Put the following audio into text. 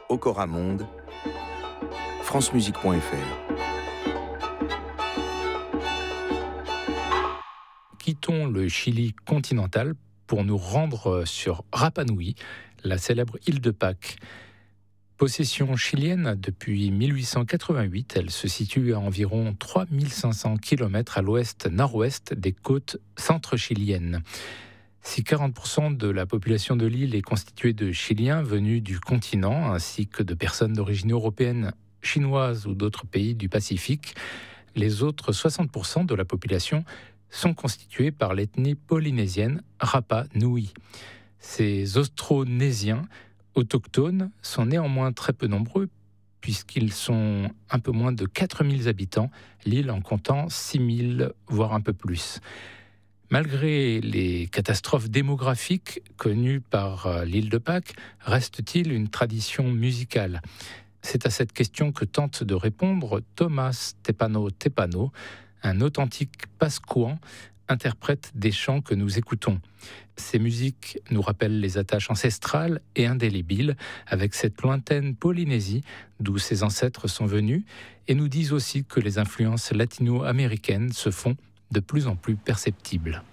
Okora Monde, francemusique.fr. Quittons le Chili continental pour nous rendre sur Rapa Nui, la célèbre île de Pâques. Possession chilienne depuis 1888, elle se situe à environ 3500 km à l'ouest-nord-ouest des côtes centre-chiliennes. Si 40% de la population de l'île est constituée de Chiliens venus du continent, ainsi que de personnes d'origine européenne, chinoise ou d'autres pays du Pacifique, les autres 60% de la population sont constitués par l'ethnie polynésienne Rapa Nui. Ces Austronésiens autochtones sont néanmoins très peu nombreux, puisqu'ils sont un peu moins de 4000 habitants, l'île en comptant 6000, voire un peu plus. Malgré les catastrophes démographiques connues par l'île de Pâques, reste-t-il une tradition musicale ? C'est à cette question que tente de répondre Thomas Tepano, un authentique Pascouan, interprète des chants que nous écoutons. Ces musiques nous rappellent les attaches ancestrales et indélébiles avec cette lointaine Polynésie d'où ses ancêtres sont venus et nous disent aussi que les influences latino-américaines se font de plus en plus perceptibles.